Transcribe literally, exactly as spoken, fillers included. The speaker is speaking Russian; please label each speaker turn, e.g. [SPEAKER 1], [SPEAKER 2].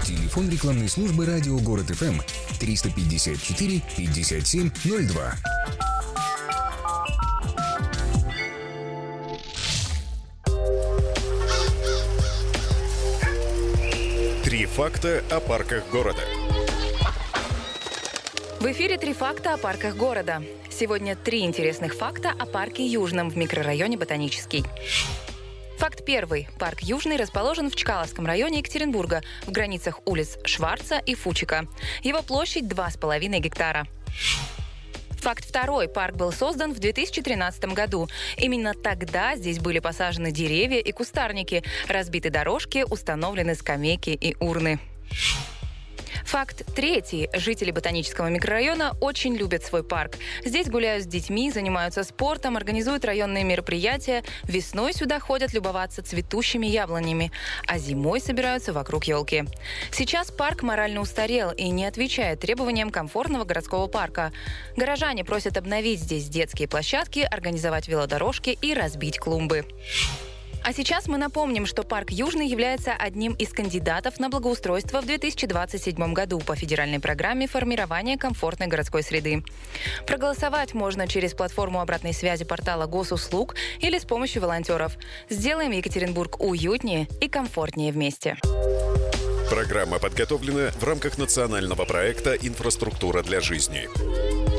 [SPEAKER 1] Телефон рекламной службы радио Город эф эм триста пятьдесят четыре пятьдесят семь ноль два.
[SPEAKER 2] Три факта о парках города.
[SPEAKER 3] В эфире «Три факта о парках города». Сегодня три интересных факта о парке Южном в микрорайоне Ботанический. Факт первый. Парк Южный расположен в Чкаловском районе Екатеринбурга, в границах улиц Шварца и Фучика. Его площадь два с половиной гектара. Факт второй. Парк был создан в две тысячи тринадцатом году. Именно тогда здесь были посажены деревья и кустарники, разбиты дорожки, установлены скамейки и урны. Факт третий. Жители Ботанического микрорайона очень любят свой парк. Здесь гуляют с детьми, занимаются спортом, организуют районные мероприятия. Весной сюда ходят любоваться цветущими яблонями, а зимой собираются вокруг елки. Сейчас парк морально устарел и не отвечает требованиям комфортного городского парка. Горожане просят обновить здесь детские площадки, организовать велодорожки и разбить клумбы. А сейчас мы напомним, что парк Южный является одним из кандидатов на благоустройство в две тысячи двадцать седьмом году по федеральной программе формирования комфортной городской среды. Проголосовать можно через платформу обратной связи портала Госуслуг или с помощью волонтеров. Сделаем Екатеринбург уютнее и комфортнее вместе.
[SPEAKER 2] Программа подготовлена в рамках национального проекта «Инфраструктура для жизни».